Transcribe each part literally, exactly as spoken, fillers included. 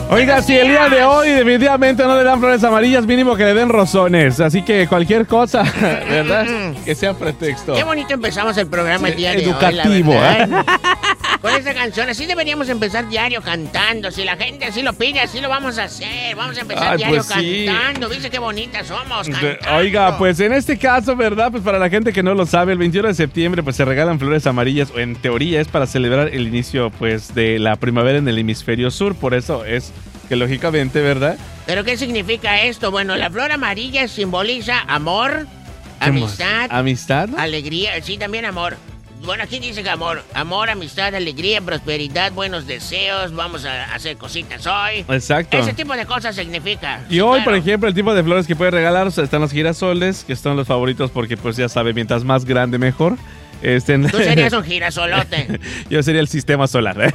Oiga, si el día de hoy definitivamente no le dan flores amarillas, mínimo que le den rosones. Así que cualquier cosa, ¿verdad? Que sea pretexto. Qué bonito empezamos el programa el día de Educativo, hoy, la verdad. ¿eh? Con esta canción, así deberíamos empezar diario cantando. Si la gente así lo pide, así lo vamos a hacer. Vamos a empezar Ay, diario pues sí. cantando. ¿Viste qué bonitas somos cantando? Oiga, pues en este caso, ¿verdad? Pues para la gente que no lo sabe, el veintiuno de septiembre pues se regalan flores amarillas, o en teoría es para celebrar el inicio pues de la primavera en el hemisferio sur. Por eso es que lógicamente, ¿verdad? ¿Pero qué significa esto? Bueno, la flor amarilla simboliza amor, amistad, amistad, ¿no? alegría, sí, también amor. Bueno, aquí dice que amor, amor, amistad, alegría, prosperidad, buenos deseos, vamos a hacer cositas hoy. Exacto. Ese tipo de cosas significa. Y hoy, claro. por ejemplo, el tipo de flores que puede regalar, o sea, están los girasoles, que son los favoritos porque pues ya sabe, mientras más grande mejor. Este, Tú serías un girasolote. Yo sería el sistema solar.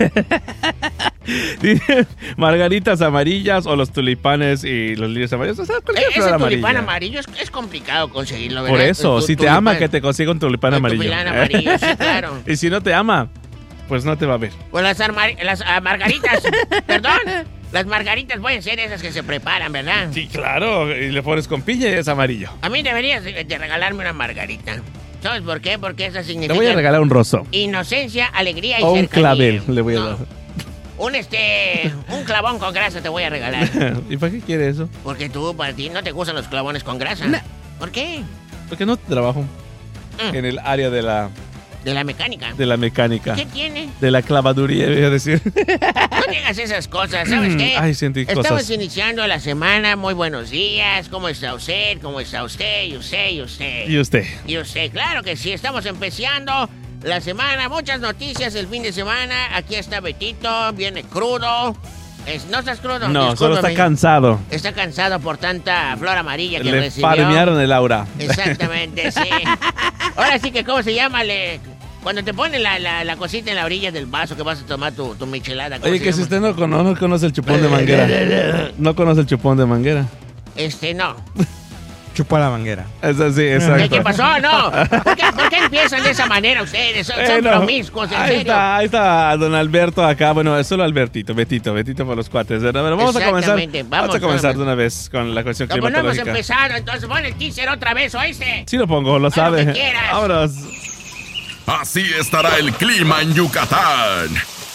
Margaritas amarillas o los tulipanes y los lirios amarillos. O sea, cualquier Ese flor tulipán amarilla. amarillo es, es complicado conseguirlo, ¿verdad? Por eso, Tu- si te tulipán- ama, que te consiga un tulipán el amarillo. tulipán amarillo, sí, claro. Y si no te ama, pues no te va a ver. Pues las, armar- las ah, margaritas, perdón, las margaritas pueden ser esas que se preparan, ¿verdad? Sí, claro, y le pones con piña y es amarillo. A mí deberías de de regalarme una margarita. ¿Sabes por qué? Porque esa significa... Te voy a regalar un roso. Inocencia, alegría y O un cercanía. clavel le voy a No, dar. Un este... Un clavón con grasa te voy a regalar. ¿Y para qué quiere eso? Porque tú, para ti, no te gustan los clavones con grasa. No. ¿Por qué? Porque no trabajo Mm. en el área de la, De la mecánica. de la mecánica. ¿Qué tiene? De la clavaduría, voy a decir. No digas esas cosas, ¿sabes qué? Ay, sentí Estamos cosas. iniciando la semana. Muy buenos días. ¿Cómo está usted? ¿Cómo está usted? Y usted, y usted. ¿Y usted? Y usted, claro que sí. Estamos empezando la semana. Muchas noticias el fin de semana. Aquí está Betito. Viene crudo. Es- ¿No estás crudo? No, solo está Discúlpame. cansado. Está cansado por tanta flor amarilla que Le recibió. farmearon el aura. Exactamente, sí. Ahora sí que, ¿cómo se llama? Le... Cuando te ponen la, la, la cosita en la orilla del vaso que vas a tomar tu, tu michelada. ¿cómo Oye, se que si llama? usted no conoce, no conoce el chupón de manguera. No conoce el chupón de manguera. Este, no. Chupó la manguera. Es así, ¿Qué, exacto. qué pasó? No. ¿Por qué, por qué empiezan de esa manera ustedes? Son, son Bueno, promiscuos, en ahí serio. está, ahí está don Alberto acá. Bueno, es solo Albertito, Betito, Betito para los cuates. ¿verdad? Bueno, vamos a comenzar. Exactamente, Vamos, vamos, a comenzar vamos. de una vez con la cuestión No, pues no hemos climatológica. empezado, entonces pon el teaser otra vez, ¿oíste? Sí lo pongo, lo Haz lo sabe. que quieras. Vámonos. Así estará el clima en Yucatán.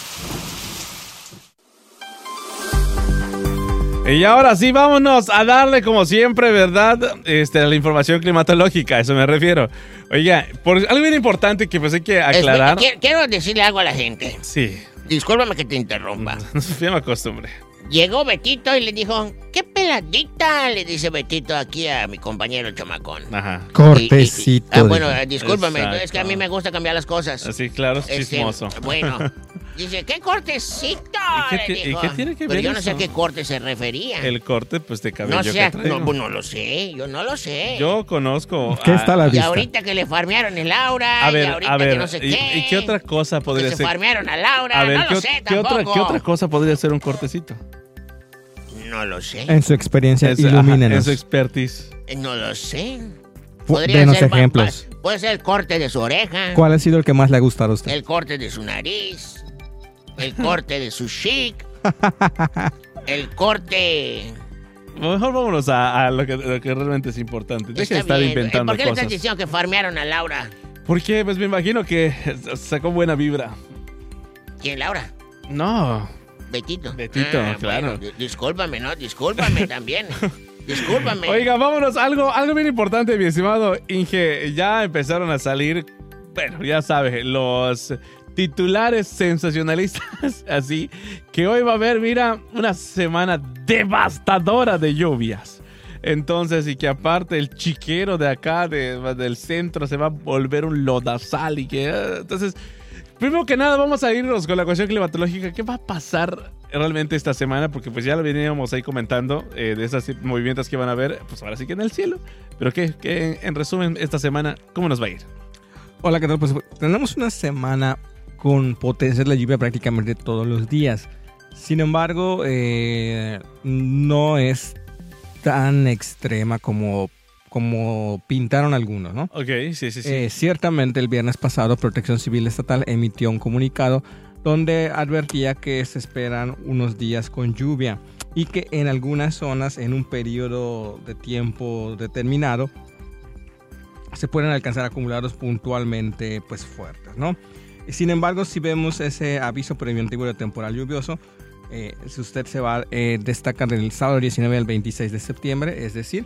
Y ahora sí, vámonos a darle como siempre, ¿verdad? Este, la información climatológica, a eso me refiero. Oiga, por algo bien importante que pues hay que aclarar. Espera, quiero, quiero decirle algo a la gente. Sí, Discúlpame que te interrumpa. no se me acostumbre. Llegó Betito y le dijo, ¡qué peladita! Le dice Betito aquí a mi compañero Chamacón. Ajá. Cortecito. Y- y- ah, de- bueno, eh, discúlpame, Exacto. es que a mí me gusta cambiar las cosas. Así, claro, es Este, chismoso. Bueno, dice, ¿qué cortecito? ¿Y qué Le ti- y dijo. qué tiene que Pero ver yo no sé a eso? qué corte se refería. El corte, pues, de cabello no sé, a- que traigo. no, no lo sé, yo no lo sé. Yo conozco... ¿Qué a- está a la Y vista? ahorita que le farmearon el Aura, A y ver, ahorita a ver, que no sé ¿y, qué. y qué otra cosa podría que se ser? farmearon a Laura, A ver, no ¿qué, lo ot- sé ¿qué otra, tampoco. ¿qué otra cosa podría ser un cortecito? No lo sé, En su experiencia, Es- ajá, ilumínenos. en su expertise. no lo sé. Fu- Podría denos ser pa- ejemplos. pa- puede ser el corte de su oreja, ¿Cuál ha sido el que más le ha gustado a usted? el corte de su nariz, el corte de su chic, el corte... Mejor vámonos a, a lo, que, lo que realmente es importante. Deja Está de estar bien. inventando ¿Por qué le cosas. estás diciendo que farmearon a Laura? Porque, pues me imagino que sacó buena vibra. ¿Quién, Laura? No. Betito. Betito, Ah, claro. bueno, di- discúlpame, ¿no? Discúlpame también. Discúlpame. Oiga, vámonos. Algo, algo bien importante, mi estimado Inge. Ya empezaron a salir, bueno, ya sabes, los titulares sensacionalistas. Así que hoy va a haber, mira, una semana devastadora de lluvias. Entonces, y que aparte el chiquero de acá, de, del centro, se va a volver un lodazal. Y que, eh, entonces, primero que nada, vamos a irnos con la cuestión climatológica. ¿Qué va a pasar realmente esta semana? Porque pues ya lo veníamos ahí comentando eh, de esos movimientos que van a haber, pues ahora sí que en el cielo. Pero que, que en resumen, esta semana, ¿cómo nos va a ir? Hola, ¿qué tal? Pues tenemos una semana con potencias de lluvia prácticamente todos los días. Sin embargo, eh, no es tan extrema como, como pintaron algunos, ¿no? Ok, sí, sí, sí. Eh, ciertamente el viernes pasado Protección Civil Estatal emitió un comunicado donde advertía que se esperan unos días con lluvia y que en algunas zonas en un periodo de tiempo determinado se pueden alcanzar acumulados puntualmente pues fuertes, ¿no? Sin embargo, si vemos ese aviso preventivo de temporal lluvioso, eh, si usted se va, eh, destaca del sábado diecinueve al veintiséis de septiembre, es decir,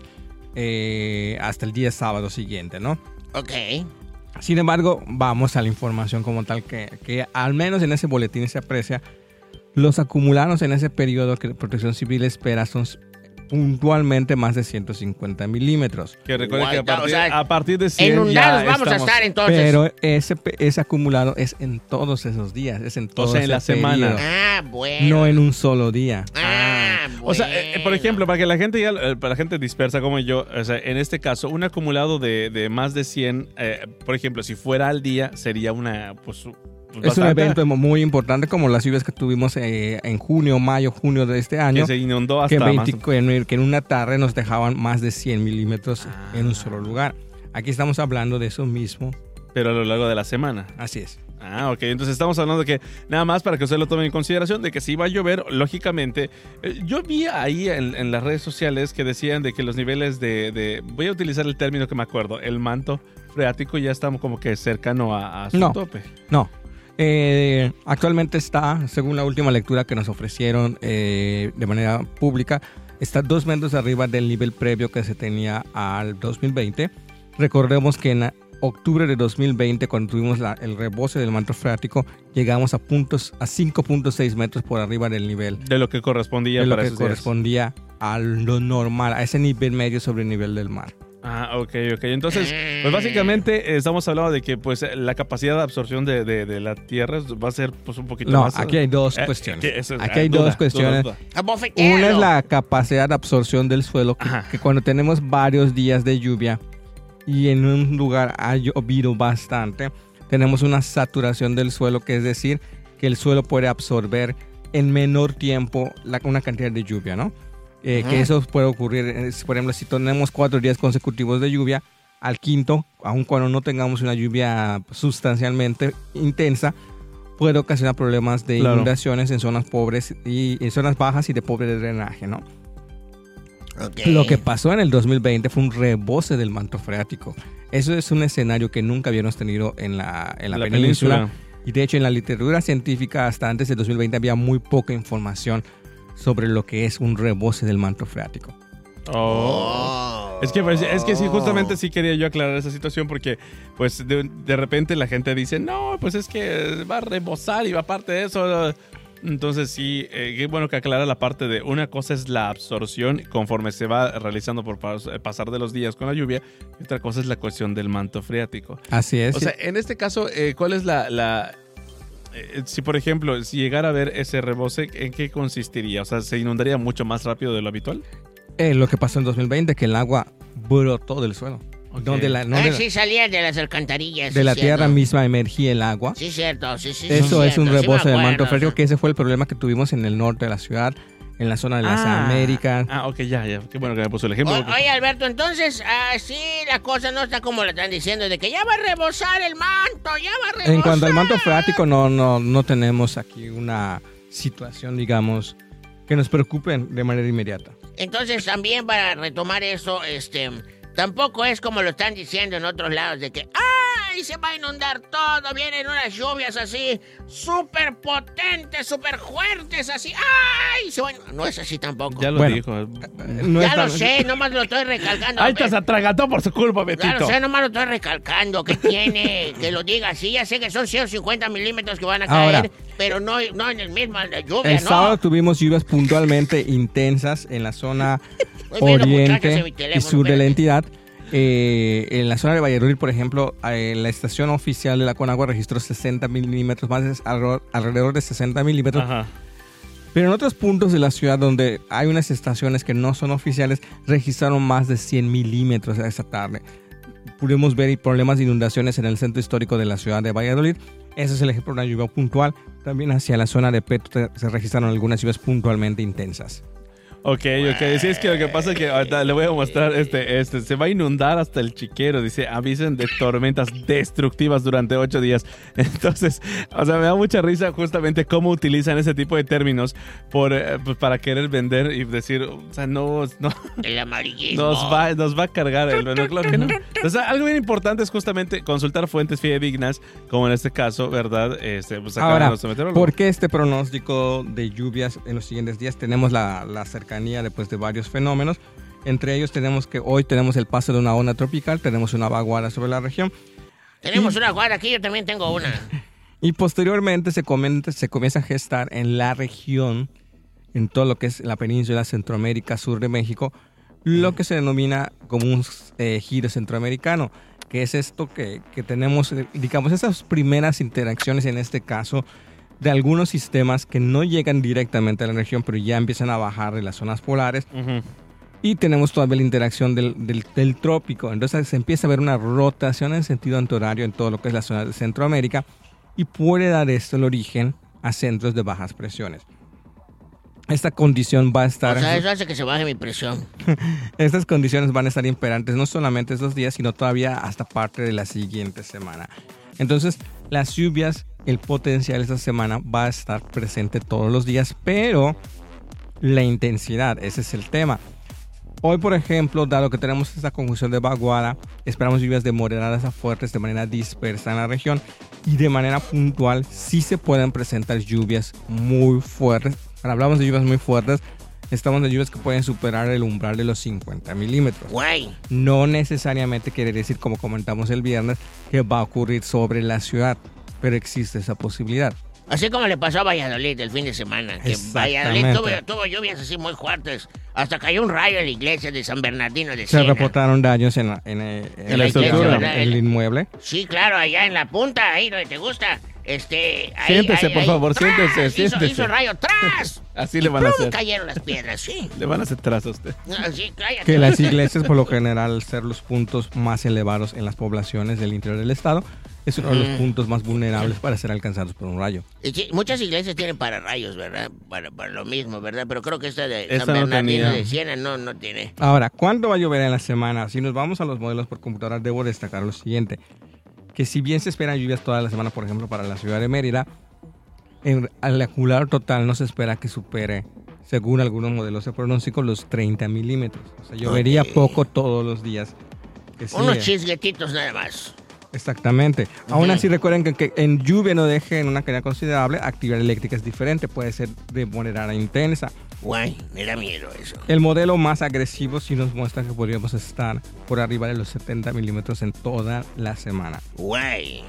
eh, hasta el día sábado siguiente, ¿no? Ok. Sin embargo, vamos a la información como tal, que, que al menos en ese boletín se aprecia los acumulados en ese periodo que Protección Civil espera son puntualmente más de ciento cincuenta milímetros. Que recuerden que a Guau, partir, o sea, a partir de cien Inundados ya vamos a estamos- estar entonces. Pero ese, pe- ese acumulado es en todos esos días, es en todo O sea, en ese la semana. periodo, Ah, bueno. no en un solo día. Ah, O sea, eh, por bueno. ejemplo, para que la gente ya, eh, para la gente dispersa como yo, o sea, en este caso, un acumulado de, de más de cien, eh, por ejemplo, si fuera al día, sería una, pues, pues Es un bastante, evento muy importante como las lluvias que tuvimos eh, en junio, mayo, junio de este año. que se inundó hasta Que, más. veinte que en- que en una tarde nos dejaban más de cien milímetros Ah. en un solo lugar. Aquí estamos hablando de eso mismo. Pero a lo largo de la semana. Así es. Ah, ok. Entonces estamos hablando de que, nada más para que usted lo tome en consideración, de que si va a llover, lógicamente, eh, yo vi ahí en, en las redes sociales que decían de que los niveles de, de- voy a utilizar el término que me acuerdo, el manto freático ya está como que cercano a, a su No. tope. No. Eh, actualmente está, según la última lectura que nos ofrecieron eh, de manera pública, está dos metros arriba del nivel previo que se tenía al dos mil veinte. Recordemos que en octubre de dos mil veinte, cuando tuvimos la- el rebose del manto freático, llegamos a puntos a cinco punto seis metros por arriba del nivel De lo que correspondía de lo para que esos días. correspondía a lo normal, a ese nivel medio sobre el nivel del mar. Ah, ok, ok. Entonces, pues básicamente eh, estamos hablando de que pues eh, la capacidad de absorción de, de, de la Tierra va a ser pues un poquito No, más... aquí hay dos eh, cuestiones. que eso es- Aquí ah, hay duda, dos cuestiones. duda, duda. Abofetealo. Una es la capacidad de absorción del suelo, que, Ajá. que cuando tenemos varios días de lluvia y en un lugar ha llovido bastante, tenemos una saturación del suelo, que es decir, que el suelo puede absorber en menor tiempo la- una cantidad de lluvia, ¿no? Eh, que eso puede ocurrir, eh, si, por ejemplo, si tenemos cuatro días consecutivos de lluvia, al quinto, aun cuando no tengamos una lluvia sustancialmente intensa, puede ocasionar problemas de Claro. inundaciones en zonas pobres y en zonas bajas y de pobre drenaje, ¿no? Ok. Lo que pasó en el dos mil veinte fue un rebose del manto freático. Eso es un escenario que nunca habíamos tenido en la, en la, La península. península. Y de hecho, en la literatura científica, hasta antes del dos mil veinte, había muy poca información sobre lo que es un rebose del manto freático. Oh. Es que, pues, es que sí, justamente sí quería yo aclarar esa situación porque, pues, de, de repente la gente dice, no, pues es que va a rebosar y aparte de eso... Entonces sí, eh, qué bueno que aclara la parte de una cosa es la absorción conforme se va realizando por pas- pasar de los días con la lluvia y otra cosa es la cuestión del manto freático. Así es. O sea, en este caso, eh, ¿cuál es la... la eh, si por ejemplo, si llegara a ver ese rebose, ¿en qué consistiría? O sea, ¿se inundaría mucho más rápido de lo habitual? Eh, lo que pasó en dos mil veinte, que el agua brotó del suelo. Ok. Donde la, no Ah, de la- sí, salía de las alcantarillas. de sí, la cierto. tierra misma emergía el agua. Sí, cierto. Sí, sí, sí, Eso es un cierto, sí me rebose del manto acuerdo, freático, sí. que ese fue el problema que tuvimos en el norte de la ciudad, en la zona de las Ah. Américas. Ah, ok, ya, ya. Qué bueno que me puso el ejemplo. O- oye, Alberto, entonces, así la cosa no está como la están diciendo, de que ya va a rebosar el manto, ya va a rebosar. En cuanto al manto freático, no, no, no tenemos aquí una situación, digamos, que nos preocupe de manera inmediata. Entonces, también para retomar eso, este, tampoco es como lo están diciendo en otros lados, de que, ¡ay! Se va a inundar todo, vienen unas lluvias así, súper potentes, súper fuertes, así, ¡ay! Se va a inundar. No es así tampoco. Ya lo Bueno, dijo. No ya es lo tan- sé, nomás lo estoy recalcando. Ay, te se atragantó por su culpa, Ya Betito. lo sé, nomás lo estoy recalcando. ¿Qué tiene? Que lo diga así. Ya sé que son ciento cincuenta milímetros que van a caer, Ahora. pero no, no en el mismo la lluvia, El ¿no? sábado tuvimos lluvias puntualmente intensas en la zona Estoy viendo muchachas en mi oriente teléfono, y sur de la espérate. entidad. Eh, en la zona de Valladolid, por ejemplo, eh, la estación oficial de la Conagua registró sesenta milímetros, más de- alrededor, alrededor de sesenta milímetros. Ajá. Pero en otros puntos de la ciudad donde hay unas estaciones que no son oficiales, registraron más de cien milímetros esa tarde. Pudimos ver problemas de inundaciones en el centro histórico de la ciudad de Valladolid. Ese es el ejemplo de una lluvia puntual. También hacia la zona de Petro se registraron algunas lluvias puntualmente intensas. Ok, ok. Sí, es que lo que pasa es que ahorita le voy a mostrar este, este, se va a inundar hasta el chiquero. Dice, avisen de tormentas destructivas durante ocho días. Entonces, o sea, me da mucha risa justamente cómo utilizan ese tipo de términos por, eh, pues, para querer vender y decir, o sea, no, no. El amarillismo. Nos va, nos va a cargar el bueno, claro que no. O sea, algo bien importante es justamente consultar fuentes fidedignas, como en este caso, ¿verdad? Este, pues, acá Ahora, nuestro meteorólogo. ¿por qué este pronóstico de lluvias en los siguientes días? Tenemos la, la cercanía después de varios fenómenos. Entre ellos tenemos que hoy tenemos el paso de una onda tropical, tenemos una vaguada sobre la región. Tenemos y, una vaguada aquí, yo también tengo una. Y posteriormente se, comenta, se comienza a gestar en la región, en todo lo que es la península Centroamérica, sur de México, lo que se denomina como un eh, giro centroamericano, que es esto que, que tenemos, digamos, esas primeras interacciones en este caso de algunos sistemas que no llegan directamente a la región, pero ya empiezan a bajar de las zonas polares. Uh-huh. Y tenemos todavía la interacción del, del, del trópico. Entonces se empieza a ver una rotación en sentido antihorario en todo lo que es la zona de Centroamérica y puede dar esto el origen a centros de bajas presiones. Esta condición va a estar... O sea, eso hace que se baje mi presión. Estas condiciones van a estar imperantes no solamente estos días, sino todavía hasta parte de la siguiente semana. Entonces, las lluvias, el potencial esta semana va a estar presente todos los días, pero la intensidad, ese es el tema. Hoy, por ejemplo, dado que tenemos esta conjunción de vaguada, esperamos lluvias de moderadas a fuertes de manera dispersa en la región y de manera puntual sí se pueden presentar lluvias muy fuertes. Cuando hablamos de lluvias muy fuertes, estamos de lluvias que pueden superar el umbral de los cincuenta milímetros. Guay. No necesariamente quiere decir, como comentamos el viernes, que va a ocurrir sobre la ciudad, pero existe esa posibilidad. Así como le pasó a Valladolid el fin de semana, que Valladolid tuvo, tuvo lluvias así muy fuertes. Hasta cayó un rayo en la iglesia de San Bernardino de Siena. Se reportaron daños en, la, en, en, en, en la estructura, en el inmueble. Sí, claro, allá en la punta, ahí donde te gusta. Este, ahí, siéntese, ahí, por ahí, favor, ¡tras! siéntese, Hizo, siéntese. hizo rayo, ¡tras! Así y le van a hacer. cayeron las piedras, sí. Le van a hacer tras a usted. Sí, cállate. Que las iglesias, por lo general, al ser los puntos más elevados en las poblaciones del interior del estado, es uno de los puntos más vulnerables para ser alcanzados por un rayo. Y sí, muchas iglesias tienen pararrayos, ¿verdad? Para, para lo mismo, ¿verdad? Pero creo que esta de esta San no Bernardino tenía. de Siena no, no tiene. Ahora, ¿cuándo va a llover en la semana? Si nos vamos a los modelos por computadora, debo destacar lo siguiente. Que si bien se esperan lluvias toda la semana, por ejemplo, para la ciudad de Mérida, en el acumulador total no se espera que supere, según algunos modelos de pronóstico, los treinta milímetros. O sea, llovería okay. poco todos los días. Que Unos sigue. chisguetitos nada más. Exactamente. Uh-huh. Aún así, recuerden que, que en lluvia no dejen una cantidad considerable, actividad eléctrica es diferente, puede ser de moderada a intensa. Guay, me da miedo eso. El modelo más agresivo sí nos muestra que podríamos estar por arriba de los setenta milímetros en toda la semana. Guay.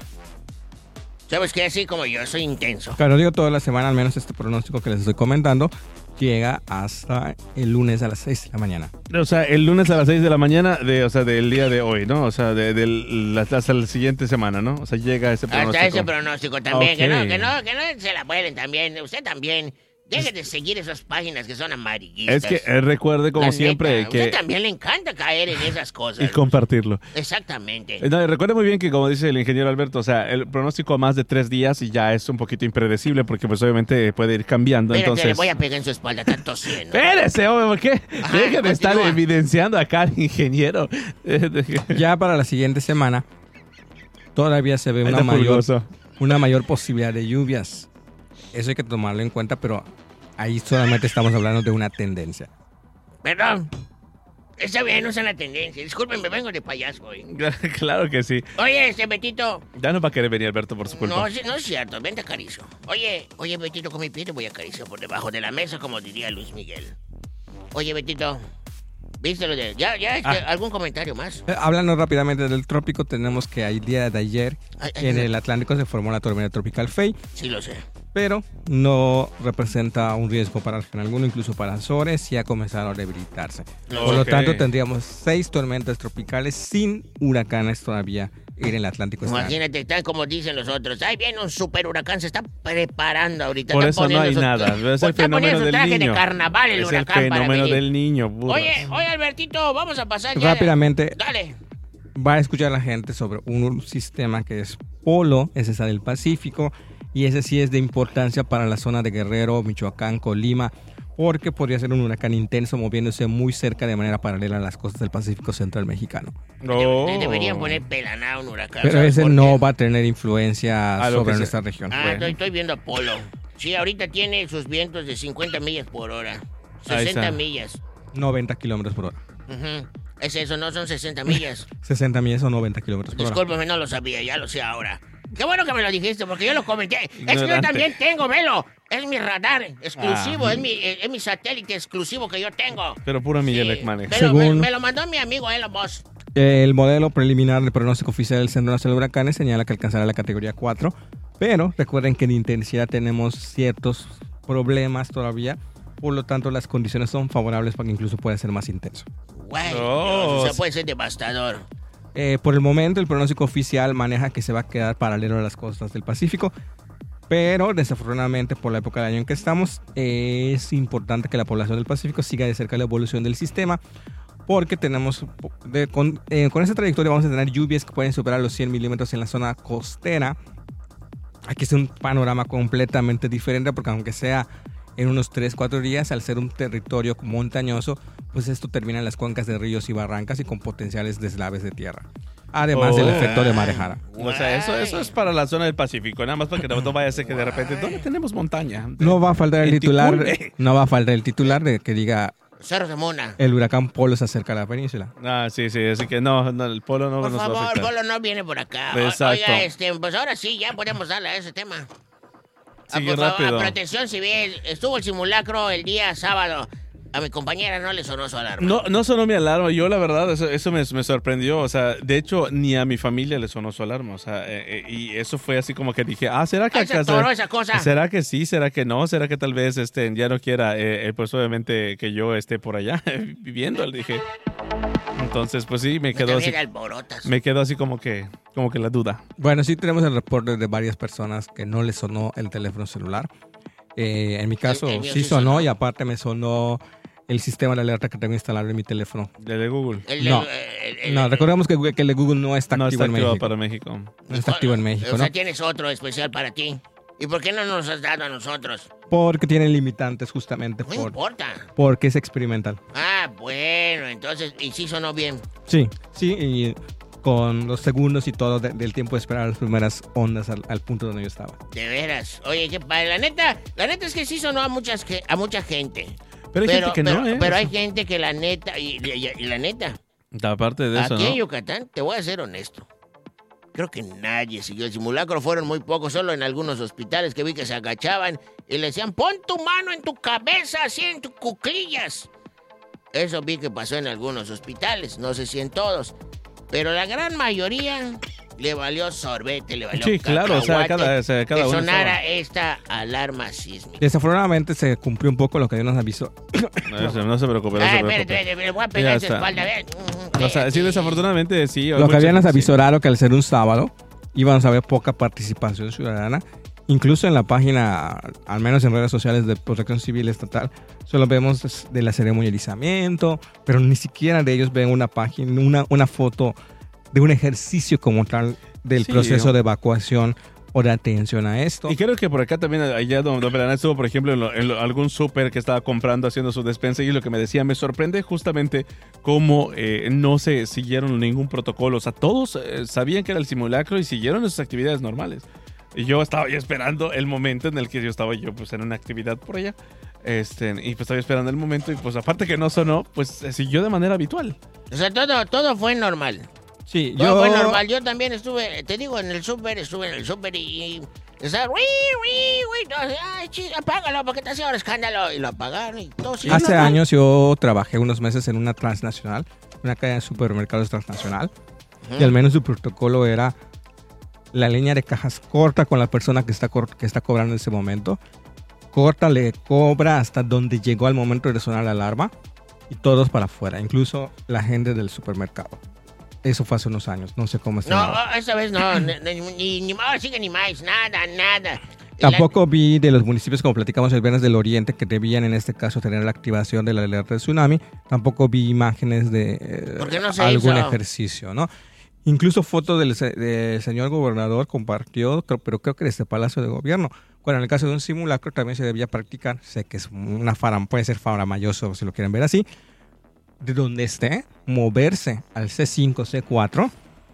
¿Sabes qué? Así como yo, soy intenso. Claro, digo toda la semana, al menos este pronóstico que les estoy comentando, llega hasta el lunes a las seis de la mañana. O sea, el lunes a las seis de la mañana, de, o sea, del día de hoy, ¿no? O sea, de, de la, hasta la siguiente semana, ¿no? O sea, llega ese pronóstico. Hasta ese pronóstico también, okay. que, no, que, no, que no se la vuelen también. Usted también. Deje de seguir esas páginas que son amarillistas. Es que eh, recuerde, como la siempre, neta, que... A usted también le encanta caer en esas cosas. Y compartirlo. Exactamente. No, y recuerde muy bien que, como dice el ingeniero Alberto, o sea, el pronóstico a más de tres días y ya es un poquito impredecible porque, pues, obviamente puede ir cambiando. Espérate, entonces... le voy a pegar en su espalda, está tosiendo. Espérese, hombre, ¿por qué? Ajá, Deje de continúa. estar evidenciando acá al ingeniero. Ya para la siguiente semana, todavía se ve una mayor, una mayor posibilidad de lluvias. Eso hay que tomarlo en cuenta, pero... ahí solamente estamos hablando de una tendencia. Perdón. Está bien, no es una tendencia. Disculpen, me vengo de payaso hoy. Claro que sí. Oye, este Betito. Ya no va a querer venir Alberto por su culpa. No, no es cierto. Vente, acaricio. Oye, oye, Betito, con mi pie te voy a acariciar por debajo de la mesa, como diría Luis Miguel. Oye, Betito. ¿Viste lo de...? ¿Ya, ya este, ah. algún comentario más? Eh, hablando rápidamente del trópico, tenemos que el día de ayer ay, ay, en ay. el Atlántico se formó la tormenta tropical Faye. Sí, lo sé. Pero no representa un riesgo para el región alguno, incluso para Azores, y ha comenzado a debilitarse. Oh, Por lo okay. tanto, tendríamos seis tormentas tropicales sin huracanes todavía en el Atlántico. Imagínate, tal como dicen los otros. Ahí viene un super huracán, se está preparando ahorita. Por eso no hay su, nada. Es el fenómeno del traje niño. de carnaval el es huracán el fenómeno para del niño. Burros. Oye, oye, Albertito, vamos a pasar ya. Rápidamente. Dale. Va a escuchar la gente sobre un sistema que es Polo, ese es el Pacífico. Y ese sí es de importancia para la zona de Guerrero, Michoacán, Colima, porque podría ser un huracán intenso moviéndose muy cerca de manera paralela a las costas del Pacífico Central mexicano. No. Le deberían poner pelanado un huracán. Pero ¿sabes ese por no qué? va a tener influencia A lo sobre que nuestra sea. región. Ah, Bueno. estoy, estoy viendo Apolo. Sí, ahorita tiene sus vientos de cincuenta millas por hora. Ahí sesenta está. millas. noventa kilómetros por hora. Ujú. Es eso, no son sesenta millas. sesenta millas o noventa kilómetros por hora. Discúlpeme, no lo sabía, ya lo sé ahora. Qué bueno que me lo dijiste, porque yo lo comenté. Es que yo Ignorante. también tengo, velo. Es mi radar exclusivo, Ah. es, mi, es mi satélite exclusivo que yo tengo. Pero pura Miguel Sí, maneja. me, lo, Según- me- me lo mandó mi amigo Elon Musk. El modelo preliminar del pronóstico oficial del Centro Nacional de Huracanes señala que alcanzará la categoría cuatro, pero recuerden que en intensidad tenemos ciertos problemas todavía, por lo tanto las condiciones son favorables para que incluso pueda ser más intenso. Güey, Oh, Dios, o sea, sí. puede ser devastador. Eh, por el momento el pronóstico oficial maneja que se va a quedar paralelo a las costas del Pacífico, pero desafortunadamente por la época del año en que estamos eh, es importante que la población del Pacífico siga de cerca la evolución del sistema, porque tenemos de- con, eh, con esta trayectoria vamos a tener lluvias que pueden superar los cien milímetros en la zona costera. Aquí es un panorama completamente diferente, porque aunque sea en unos tres cuatro días, al ser un territorio montañoso, pues esto termina en las cuencas de ríos y barrancas y con potenciales deslaves de tierra. Además Oh. del efecto de marejada. O sea, eso, eso es para la zona del Pacífico, nada más para que no, no vaya a ser que de repente, ¿dónde tenemos montaña? No va a faltar el En titular, Ticún. no va a faltar el titular de que diga Cerro de Mona. el huracán Polo se acerca a la península. Ah, sí, sí, así que no, no, el polo no Por nos va a favor, afectar. Polo no viene por acá. O- Exacto. Oiga, este, pues ahora sí, ya podemos darle a ese tema. Ah, Sigue por favor, rápido. a Protección Civil, estuvo el simulacro el día sábado. A mi compañera no le sonó su alarma. No, no sonó mi alarma. Yo, la verdad, eso, eso me, me sorprendió. O sea, de hecho, ni a mi familia le sonó su alarma. O sea, eh, eh, y eso fue así como que dije, ah, ¿será que Ay, se acaso- atoró esa cosa. ¿Será que sí? ¿Será que no? ¿Será que tal vez este, ya no quiera, eh, eh, pues obviamente que yo esté por allá viviendo? Le dije. Entonces, pues sí, me Me quedó así, también alborotas. me quedó así como que, como que la duda. Bueno, sí tenemos el reporte de varias personas que no les sonó el teléfono celular. Eh, en mi caso El- el mío sí sí sonó, sonó. y aparte me sonó el sistema de alerta que tengo instalado en mi teléfono. Desde Google. El- No. el- el- el- No, recordemos que, que el de Google no está No activo está en activado México. para México. No está activo en México, O sea, ¿no? tienes otro especial para ti. ¿Y por qué no nos has dado a nosotros? Porque tiene limitantes justamente No por, importa. porque es experimental. Ah, bueno, entonces, y sí sonó bien. Sí, sí, y con los segundos y todo de- del tiempo de esperar las primeras ondas al, al punto donde yo estaba. De veras. Oye, qué padre. La neta, la neta es que sí sonó a muchas ge- a mucha gente. Pero hay gente que pero, no, ¿eh? pero hay gente que la neta, y, y- y la neta, Aparte de eso, aquí en ¿no? Yucatán, te voy a ser honesto. Creo que nadie siguió el simulacro, fueron muy pocos, solo en algunos hospitales que vi que se agachaban y le decían, pon tu mano en tu cabeza, así en tus cuclillas. Eso vi que pasó en algunos hospitales, no sé si en todos, pero la gran mayoría le valió sorbete, le valió Sí, claro, o sea, cacahuate cada- o sea, cada que uno sonara estaba- esta alarma sísmica. Desafortunadamente se cumplió un poco lo que Dios nos avisó. No se, no se preocupe, no Ay, se espérate, preocupe. espérate, me voy a Ya pegar en su está. espalda, a ver. O sea, sí, desafortunadamente, sí. Lo que mucha- habían nos sí. avisorado que al ser un sábado íbamos a ver poca participación ciudadana. Incluso en la página, al menos en redes sociales de Protección Civil Estatal, solo vemos de la ceremonializamiento, pero ni siquiera de ellos ven una página, una, una foto de un ejercicio como tal del Sí. proceso de evacuación o de atención a esto. Y creo que por acá también, allá donde Verana estuvo, por ejemplo, en, lo- en lo- algún súper que estaba comprando, haciendo su despensa, y lo que me decía, me sorprende justamente cómo eh, no se siguieron ningún protocolo. O sea, todos eh, sabían que era el simulacro y siguieron sus actividades normales. Y yo estaba ya esperando el momento en el que yo estaba yo pues en una actividad por allá. Este, y pues estaba esperando el momento y pues aparte que no sonó, pues eh, siguió de manera habitual. O sea, todo, todo fue normal. Sí, Todo yo, fue normal. Yo también estuve, te digo, en el súper, estuve en el súper y... y estaba, "Uy, uy, uy", todo, ay, chi, apágalo, porque te hace ahora escándalo. Y lo apagaron y todo. siguió hace normal. años yo trabajé unos meses en una transnacional, una cadena de supermercados transnacional, Ujú. y al menos su protocolo era la línea de cajas corta con la persona que está, cor- que está cobrando en ese momento. Corta, le cobra hasta donde llegó al momento de sonar la alarma y todos para afuera, incluso la gente del supermercado. Eso fue hace unos años, no sé cómo está. No, ahora. esta vez no, ni, ni, ni, ahora sí que ni más, nada, nada. Tampoco vi de los municipios, como platicamos el viernes del Oriente, que debían en este caso tener la activación de la alerta de tsunami. Tampoco vi imágenes de eh, ¿Por qué no se algún hizo? ejercicio, ¿no? Incluso fotos del, se- del señor gobernador compartió, creo- pero creo que desde Palacio de Gobierno, Cuando en el caso de un simulacro también se debía practicar, sé que es una fara, puede ser faramayoso si lo quieren ver así, de donde esté, moverse al C cinco, C cuatro.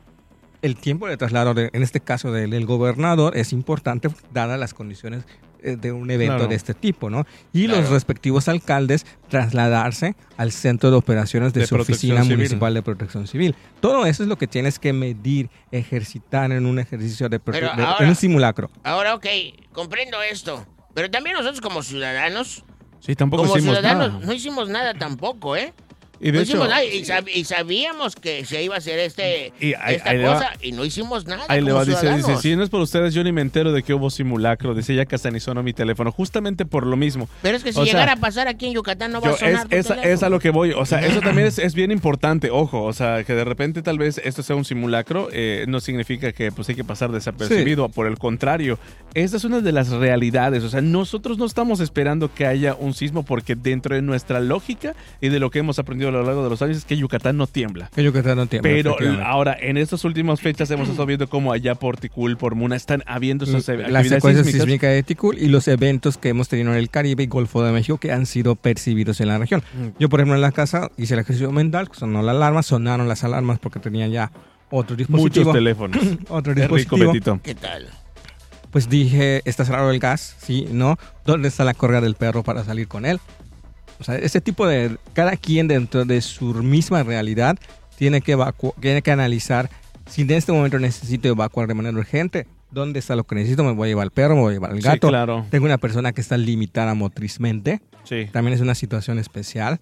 El tiempo de traslado, de, en este caso del, del gobernador, es importante dadas las condiciones eh, de un evento Claro. de este tipo, ¿no? Y Claro. los respectivos alcaldes trasladarse al centro de operaciones de, De su Protección oficina Civil. municipal de protección civil. Todo eso es lo que tienes que medir, ejercitar en un ejercicio de, prote- Pero de- ahora- en un simulacro. Ahora, ok, comprendo esto. Pero también nosotros como ciudadanos, Sí, tampoco como hicimos ciudadanos, nada. no hicimos nada tampoco, ¿eh? Y de no hecho, hicimos nada y, sab- y sabíamos que se iba a hacer este, Y ahí- esta ahí le va- cosa y no hicimos nada ahí le como va, dice, ciudadanos. dice, si no es por ustedes, yo ni me entero de que hubo simulacro. Dice, ya que hasta ni sonó mi teléfono. Justamente por lo mismo. Pero es que si O sea, llegara a pasar aquí en Yucatán no va Yo, a sonar es, tu es, teléfono. es a lo que voy. O sea, eso también es, es bien importante. Ojo, o sea, que de repente tal vez esto sea un simulacro, eh, no significa que pues hay que pasar desapercibido. Por el contrario, esta es una de las realidades. O sea, nosotros no estamos esperando que haya un sismo porque dentro de nuestra lógica y de lo que hemos aprendido a lo largo de los años es que Yucatán no tiembla. Que Yucatán no tiembla, Pero efectivamente. ahora, en estas últimas fechas hemos estado viendo cómo allá por Ticul, por Muna, están habiendo esas la actividades secuencia sísmicas. sísmica de Ticul y los eventos que hemos tenido en el Caribe y Golfo de México que han sido percibidos en la región. Yo, por ejemplo, en la casa hice el ejercicio mental, sonó la alarma, sonaron las alarmas porque tenían ya otro dispositivo. Muchos teléfonos. Otro Qué rico, dispositivo. Betito. ¿Qué tal? Pues dije, está cerrado el gas, ¿sí? ¿No? ¿Dónde está la correa del perro para salir con él? O sea, ese tipo de... Cada quien dentro de su misma realidad tiene que, evacu tiene que analizar si en este momento necesito evacuar de manera urgente. ¿Dónde está lo que necesito? ¿Me voy a llevar al perro? ¿Me voy a llevar al Sí, gato? claro. Tengo una persona que está limitada motrizmente. Sí. También es una situación especial.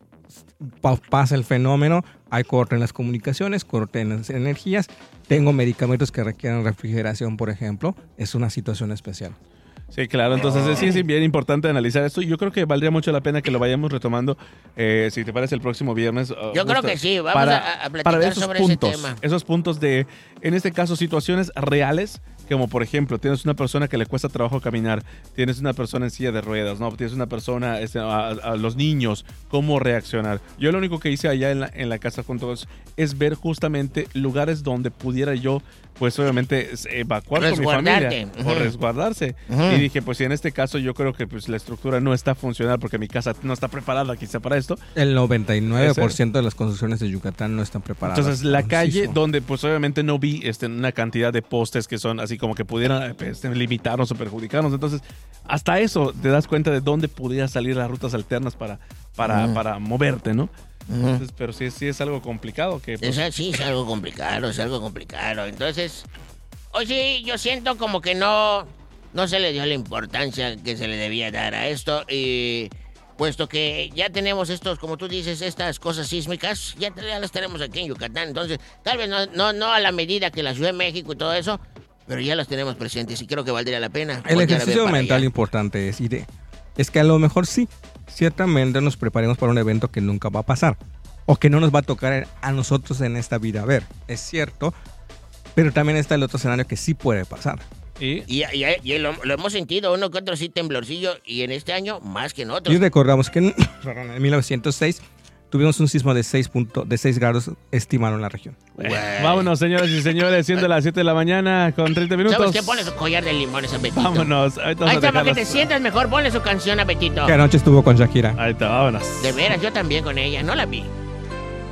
Pa- pasa el fenómeno, hay corte en las comunicaciones, corte en las energías. Tengo medicamentos que requieren refrigeración, por ejemplo. Es una situación especial. Sí, claro. Entonces sí es bien importante analizar esto. Yo creo que valdría mucho la pena que lo vayamos retomando, eh, si te parece, el próximo viernes. uh, Yo creo justo que sí, vamos para, a- a platicar para esos sobre ese puntos, tema. Esos puntos de, en este caso, situaciones reales, como por ejemplo, tienes una persona que le cuesta trabajo caminar, tienes una persona en silla de ruedas, ¿no? Tienes una persona, este, a, a los niños, cómo reaccionar. Yo lo único que hice allá en la, en la casa con todos es ver justamente lugares donde pudiera yo, pues obviamente, es- evacuar con mi Resguardarte. familia o Ujú. resguardarse. Ujú. Y dije, pues si en este caso yo creo que pues la estructura no está funcional porque mi casa no está preparada quizá para esto. El noventa y nueve por ciento de las construcciones de Yucatán no están preparadas. Entonces la para un calle sismo. donde pues obviamente no vi este, una cantidad de postes que son así como que pudieran este, limitarnos o perjudicarnos. Entonces hasta eso te das cuenta de dónde pudieran salir las rutas alternas para, para, Ujú. para moverte, ¿no? Ujú. Entonces, pero sí, sí es algo complicado que pues, Es, sí, es algo complicado, es algo complicado. Entonces, hoy sí, yo siento como que no, no se le dio la importancia que se le debía dar a esto. Y puesto que ya tenemos estos, como tú dices, estas cosas sísmicas, ya, ya las tenemos aquí en Yucatán. Entonces, tal vez no, no, no a la medida que la Ciudad de México y todo eso, pero ya las tenemos presentes y creo que valdría la pena. El voltear a ver ejercicio para mental allá. importante es, y de- es que a lo mejor sí, ciertamente nos preparemos para un evento que nunca va a pasar o que no nos va a tocar a nosotros en esta vida. A ver, es cierto, pero también está el otro escenario que sí puede pasar. y Y, y- y lo, lo hemos sentido, uno que otro sí temblorcillo, y en este año más que en otros. Y recordamos que en, perdón, en mil novecientos seis tuvimos un sismo de seis, punto- de seis grados estimado en la región. eh, vámonos, señoras y señores, siendo las siete de la mañana con treinta minutos. ¿Sabes qué? Ponle su collar de limones a Betito. Vámonos. Ahorita vamos Ahí a está, para que dejarlos. te sientas mejor, ponle su canción a Betito. Que anoche estuvo con Shakira. Ahí está, vámonos. De veras, yo también con ella, no la vi.